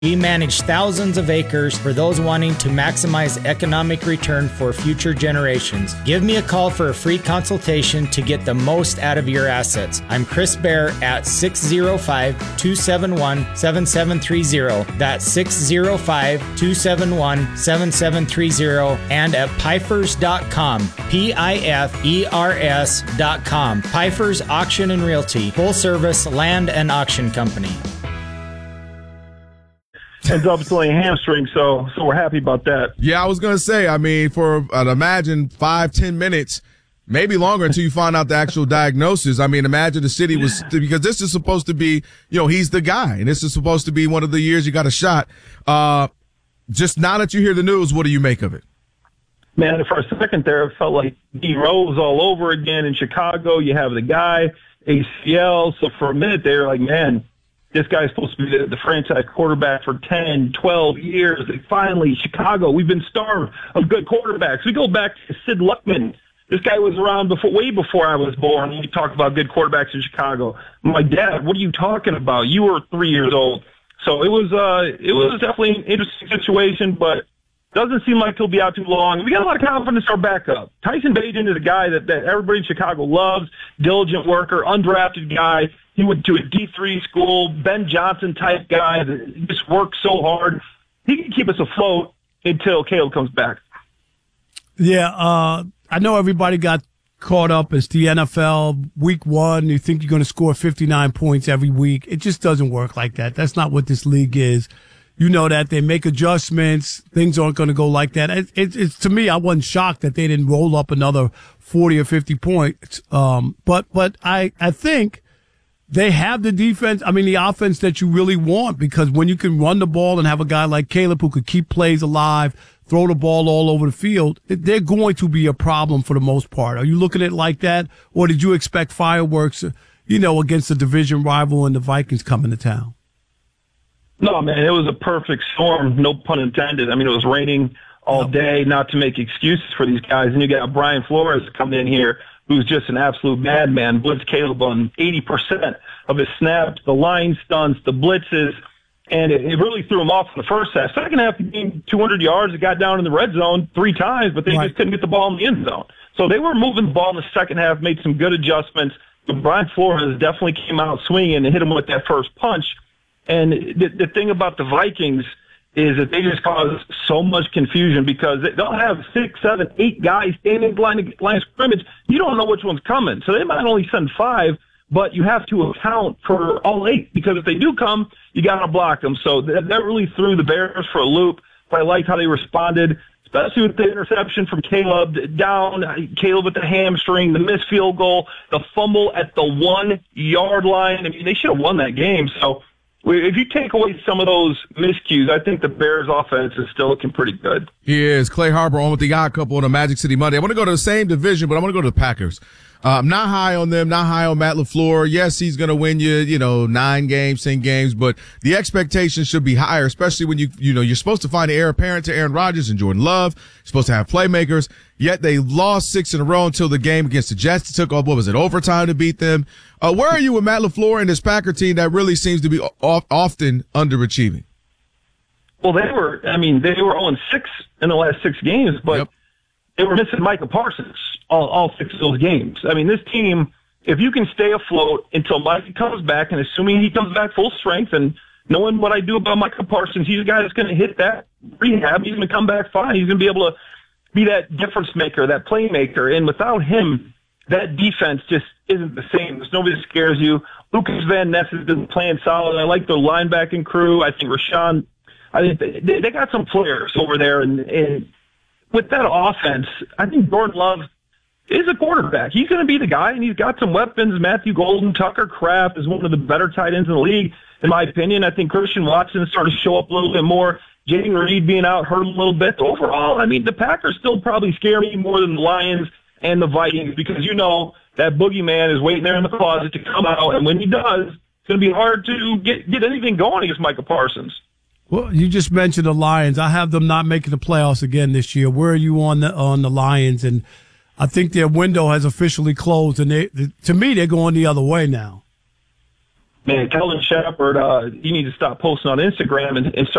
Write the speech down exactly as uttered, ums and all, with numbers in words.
We manage thousands of acres for those wanting to maximize economic return for future generations. Give me a call for a free consultation to get the most out of your assets. I'm Chris Bear at six oh five, two seven one, seven seven three oh. That's six oh five, two seven one, seven seven three oh and at pifers dot com. P I F E R S dot com. Pifers Auction and Realty, full service land and auction company. Ends up playing hamstring, so so we're happy about that. Yeah, I was gonna say. I mean, for I'd imagine five, ten minutes, maybe longer until you find out the actual diagnosis. I mean, imagine the city was because this is supposed to be, you know, he's the guy, and this is supposed to be one of the years you got a shot. Uh, just now that you hear the news, what do you make of it? Man, for a second there, it felt like D Rose all over again in Chicago. You have the guy A C L, so for a minute they were like, man, this guy's supposed to be the, the franchise quarterback for ten, twelve years. And finally, Chicago, we've been starved of good quarterbacks. We go back to Sid Luckman. This guy was around before, way before I was born. We talk about good quarterbacks in Chicago. My dad, what are you talking about? You were three years old. So it was, uh, it was definitely an interesting situation, but doesn't seem like he'll be out too long. We got a lot of confidence in our backup. Tyson Bagent is a guy that, that everybody in Chicago loves, diligent worker, undrafted guy. He went to a D three school, Ben Johnson type guy that just works so hard. He can keep us afloat until Caleb comes back. Yeah, uh, I know everybody got caught up as the N F L week one. You think you're going to score fifty-nine points every week. It just doesn't work like that. That's not what this league is. You know that they make adjustments. Things aren't going to go like that. It, it, it's to me, I wasn't shocked that they didn't roll up another forty or fifty points. Um, but, but I, I think they have the defense. I mean, the offense that you really want, because when you can run the ball and have a guy like Caleb who could keep plays alive, throw the ball all over the field, they're going to be a problem for the most part. Are you looking at it like that? Or did you expect fireworks, you know, against a division rival and the Vikings coming to town? No, man, it was a perfect storm, no pun intended. I mean, it was raining all day, not to make excuses for these guys. And you got Brian Flores coming in here, who's just an absolute madman, blitz Caleb on eighty percent of his snaps, the line stunts, the blitzes, and it, it really threw him off in the first half. Second half, he gained two hundred yards. It got down in the red zone three times, but they right. just couldn't get the ball in the end zone. So they were moving the ball in the second half, made some good adjustments. But Brian Flores definitely came out swinging and hit him with that first punch. And the, the thing about the Vikings is that they just cause so much confusion because they'll have six, seven, eight guys standing line, line of scrimmage. You don't know which one's coming. So they might only send five, but you have to account for all eight because if they do come, you got to block them. So that, that really threw the Bears for a loop. But I liked how they responded, especially with the interception from Caleb down, Caleb with the hamstring, the missed field goal, the fumble at the one-yard line. I mean, they should have won that game. So if you take away some of those miscues, I think the Bears' offense is still looking pretty good. He is. Clay Harbor on with the Odd Couple on a Magic City Monday. I want to go to the same division, but I want to go to the Packers. Uh, I'm not high on them, not high on Matt LaFleur. Yes, he's going to win you, you know, nine games, ten games, but the expectations should be higher, especially when you, you know, you're supposed to find the heir apparent to Aaron Rodgers and Jordan Love. You're supposed to have playmakers, yet they lost six in a row until the game against the Jets. It took off, what was it, overtime to beat them. Uh, where are you with Matt LaFleur and this Packer team that really seems to be off, often underachieving? Well, they were, I mean, they were oh six in the last six games, but yep. they were missing Micah Parsons all, all six of those games. I mean, this team, if you can stay afloat until Micah comes back, and assuming he comes back full strength, and knowing what I do about Micah Parsons, he's a guy that's going to hit that rehab. He's going to come back fine. He's going to be able to be that difference maker, that playmaker. And without him, that defense just isn't the same. There's nobody that scares you. Lucas Van Ness has been playing solid. I like their linebacking crew. I think Rashawn, I think they, they got some players over there. And, and with that offense, I think Jordan Love is a quarterback. He's going to be the guy, and he's got some weapons. Matthew Golden, Tucker Kraft is one of the better tight ends in the league, in my opinion. I think Christian Watson started to show up a little bit more. Jaden Reed being out hurt a little bit. Overall, I mean, the Packers still probably scare me more than the Lions and the Vikings because, you know, that boogeyman is waiting there in the closet to come out, and when he does, it's going to be hard to get, get anything going against Micah Parsons. Well, you just mentioned the Lions. I have them not making the playoffs again this year. Where are you on the on the Lions? And I think their window has officially closed, and they, to me, they're going the other way now. man, Kelvin Shepard, uh, you need to stop posting on Instagram and, and start